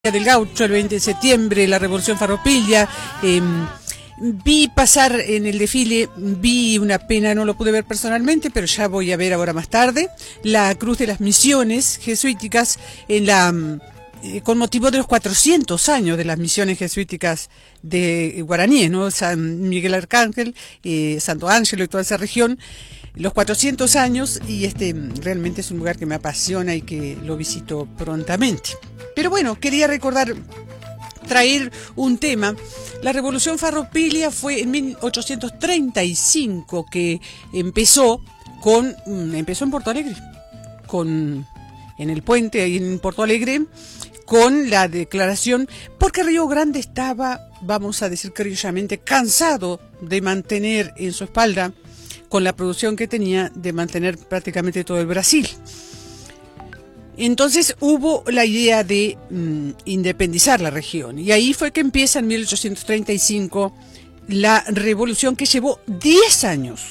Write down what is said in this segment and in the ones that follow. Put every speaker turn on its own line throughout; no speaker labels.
del Gaucho, el 20 de septiembre, la Revolución Farroupilha. Vi pasar en el desfile, vi una pena, no lo pude ver personalmente, pero ya voy a ver ahora más tarde, la Cruz de las Misiones Jesuíticas en la con motivo de los 400 años de las misiones jesuíticas de guaraníes, ¿no? San Miguel Arcángel, Santo Ángelo y toda esa región, los 400 años, y realmente es un lugar que me apasiona y que lo visito prontamente. Pero bueno, quería traer un tema. La Revolución Farroupilha fue en 1835 que empezó en Porto Alegre, en el puente ahí en Porto Alegre, con la declaración, porque Río Grande estaba, vamos a decir criollamente, cansado de mantener en su espalda, con la producción que tenía, de mantener prácticamente todo el Brasil. Entonces hubo la idea de independizar la región, y ahí fue que empieza en 1835 la revolución, que llevó 10 años,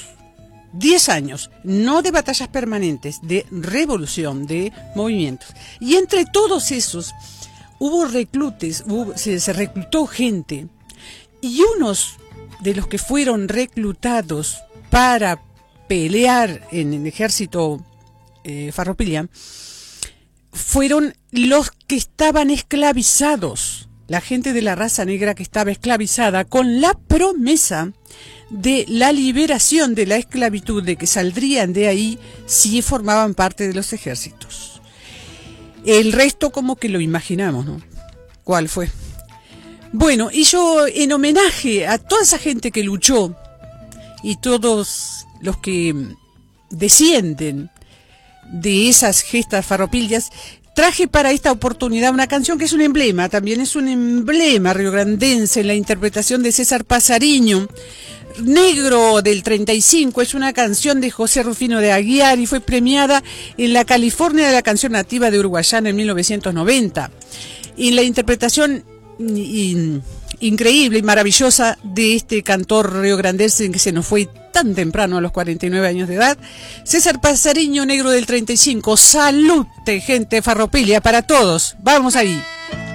no de batallas permanentes, de revolución, de movimientos. Y entre todos esos hubo reclutes, se reclutó gente, y unos de los que fueron reclutados para pelear en el ejército Farroupilha fueron los que estaban esclavizados, la gente de la raza negra que estaba esclavizada, con la promesa de la liberación de la esclavitud, de que saldrían de ahí si formaban parte de los ejércitos. El resto como que lo imaginamos, ¿no? ¿Cuál fue? Bueno, y yo, en homenaje a toda esa gente que luchó y todos los que descienden de esas gestas farroupilhas, traje para esta oportunidad una canción que es un emblema, también es un emblema riograndense, en la interpretación de César Passariño. Negro del 35 es una canción de José Rufino de Aguiar y fue premiada en la California de la Canción Nativa de Uruguayana en 1990. Y la interpretación increíble y maravillosa de este cantor riograndense que se nos fue tan temprano, a los 49 años de edad, César Passariño, Negro del 35. Salute, gente Farroupilha, para todos. Vamos ahí.